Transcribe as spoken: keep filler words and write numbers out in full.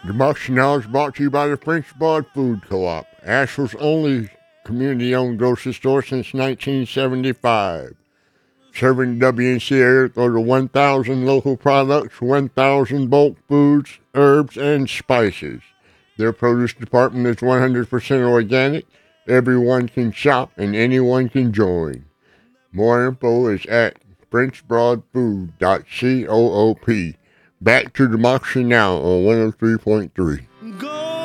Democracy Now! Is brought to you by the French Broad Food Co-op, Asheville's only community-owned grocery store since nineteen seventy-five. Serving the W N C area with over one thousand local products, one thousand bulk foods, herbs, and spices. Their produce department is one hundred percent organic. Everyone can shop and anyone can join. More info is at french broad food dot coop. Back to Democracy Now! On one oh three point three.